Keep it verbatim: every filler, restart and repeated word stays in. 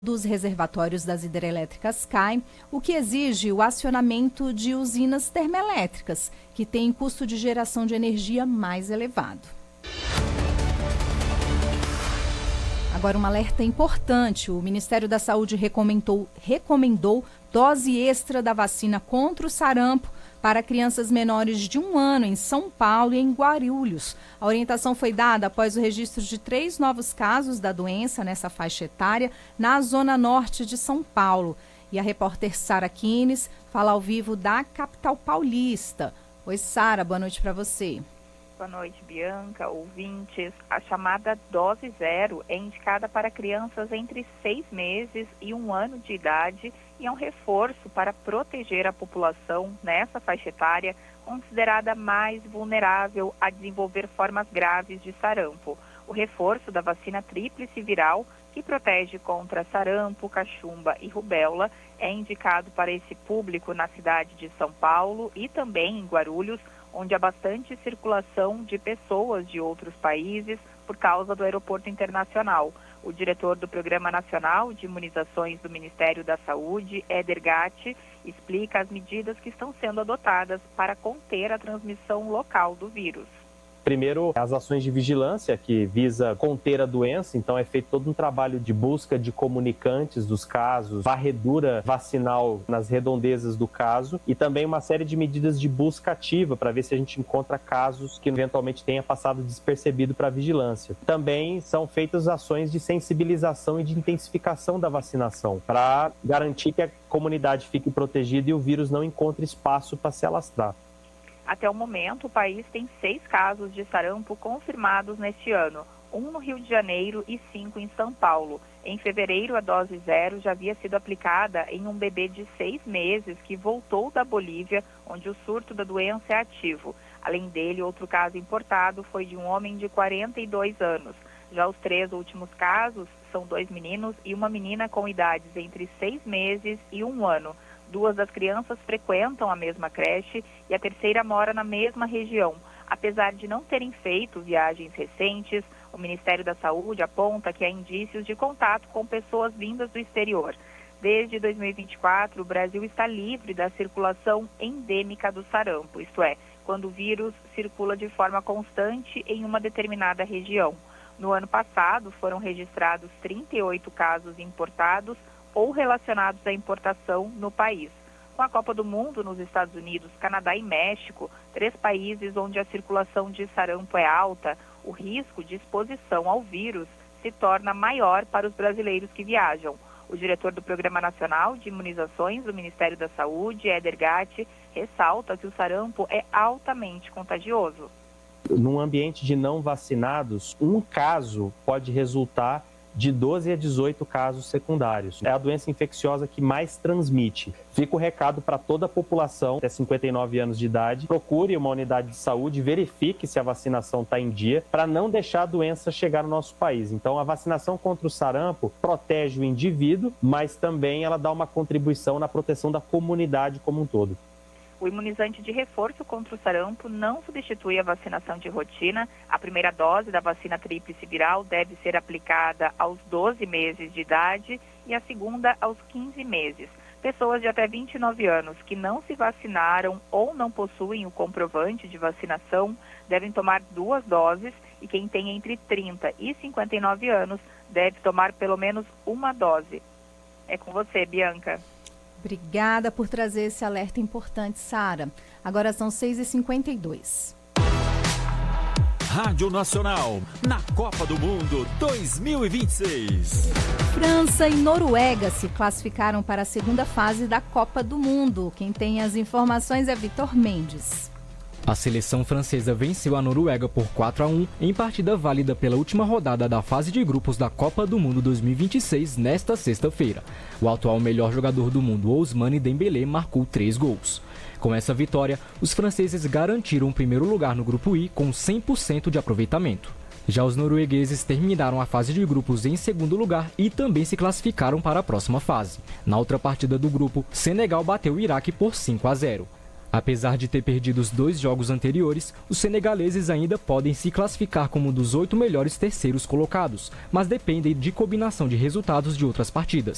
dos reservatórios das hidrelétricas caem, o que exige o acionamento de usinas termoelétricas, que têm custo de geração de energia mais elevado. Agora, um alerta importante. O Ministério da Saúde recomendou, recomendou dose extra da vacina contra o sarampo para crianças menores de um ano em São Paulo e em Guarulhos. A orientação foi dada após o registro de três novos casos da doença nessa faixa etária na zona norte de São Paulo. E a repórter Sara Kines fala ao vivo da capital paulista. Oi, Sara, boa noite para você. Boa noite, Bianca, ouvintes. A chamada dose zero é indicada para crianças entre seis meses e um ano de idade e é um reforço para proteger a população nessa faixa etária considerada mais vulnerável a desenvolver formas graves de sarampo. O reforço da vacina tríplice viral, que protege contra sarampo, cachumba e rubéola, é indicado para esse público na cidade de São Paulo e também em Guarulhos, onde há bastante circulação de pessoas de outros países por causa do aeroporto internacional. O diretor do Programa Nacional de Imunizações do Ministério da Saúde, Éder Gatti, explica as medidas que estão sendo adotadas para conter a transmissão local do vírus. Primeiro, as ações de vigilância, que visa conter a doença, então é feito todo um trabalho de busca de comunicantes dos casos, varredura vacinal nas redondezas do caso e também uma série de medidas de busca ativa para ver se a gente encontra casos que eventualmente tenha passado despercebido para a vigilância. Também são feitas ações de sensibilização e de intensificação da vacinação para garantir que a comunidade fique protegida e o vírus não encontre espaço para se alastrar. Até o momento, o país tem seis casos de sarampo confirmados neste ano, um no Rio de Janeiro e cinco em São Paulo. Em fevereiro, a dose zero já havia sido aplicada em um bebê de seis meses que voltou da Bolívia, onde o surto da doença é ativo. Além dele, outro caso importado foi de um homem de quarenta e dois anos. Já os três últimos casos são dois meninos e uma menina com idades entre seis meses e um ano. Duas das crianças frequentam a mesma creche e a terceira mora na mesma região. Apesar de não terem feito viagens recentes, o Ministério da Saúde aponta que há indícios de contato com pessoas vindas do exterior. Desde dois mil e vinte e quatro, o Brasil está livre da circulação endêmica do sarampo, isto é, quando o vírus circula de forma constante em uma determinada região. No ano passado, foram registrados trinta e oito casos importados ou relacionados à importação no país. Com a Copa do Mundo nos Estados Unidos, Canadá e México, três países onde a circulação de sarampo é alta, o risco de exposição ao vírus se torna maior para os brasileiros que viajam. O diretor do Programa Nacional de Imunizações do Ministério da Saúde, Éder Gatti, ressalta que o sarampo é altamente contagioso. Num ambiente de não vacinados, um caso pode resultar de doze a dezoito casos secundários. É a doença infecciosa que mais transmite. Fica o recado para toda a população até cinquenta e nove anos de idade. Procure uma unidade de saúde, verifique se a vacinação está em dia, para não deixar a doença chegar no nosso país. Então, a vacinação contra o sarampo protege o indivíduo, mas também ela dá uma contribuição na proteção da comunidade como um todo. O imunizante de reforço contra o sarampo não substitui a vacinação de rotina. A primeira dose da vacina tríplice viral deve ser aplicada aos doze meses de idade e a segunda aos quinze meses. Pessoas de até vinte e nove anos que não se vacinaram ou não possuem o comprovante de vacinação devem tomar duas doses e quem tem entre trinta e cinquenta e nove anos deve tomar pelo menos uma dose. É com você, Bianca. Obrigada por trazer esse alerta importante, Sara. Agora são seis e cinquenta e dois. Rádio Nacional, na Copa do Mundo dois mil e vinte e seis. França e Noruega se classificaram para a segunda fase da Copa do Mundo. Quem tem as informações é Vitor Mendes. A seleção francesa venceu a Noruega por quatro a um em partida válida pela última rodada da fase de grupos da Copa do Mundo dois mil e vinte e seis nesta sexta-feira. O atual melhor jogador do mundo, Ousmane Dembélé, marcou três gols. Com essa vitória, os franceses garantiram o primeiro lugar no grupo I com cem por cento de aproveitamento. Já os noruegueses terminaram a fase de grupos em segundo lugar e também se classificaram para a próxima fase. Na outra partida do grupo, Senegal bateu o Iraque por cinco a zero. Apesar de ter perdido os dois jogos anteriores, os senegaleses ainda podem se classificar como um dos oito melhores terceiros colocados, mas dependem de combinação de resultados de outras partidas.